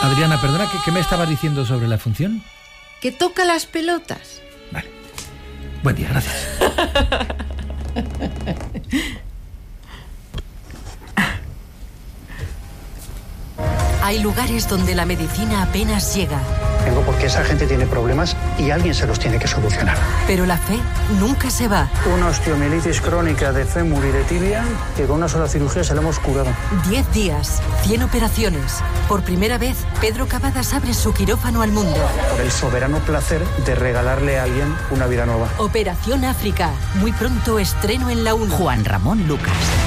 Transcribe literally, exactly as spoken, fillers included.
Adriana, perdona, ¿qué, ¿qué me estabas diciendo sobre la función? Que toca las pelotas. Vale. Buen día, gracias. Hay lugares donde la medicina apenas llega. Vengo porque esa gente tiene problemas y alguien se los tiene que solucionar. Pero la fe nunca se va. Una osteomielitis crónica de fémur y de tibia que con una sola cirugía se la hemos curado. Diez días, cien operaciones. Por primera vez, Pedro Cavadas abre su quirófano al mundo. Por el soberano placer de regalarle a alguien una vida nueva. Operación África. Muy pronto estreno en la uno. Juan Ramón Lucas.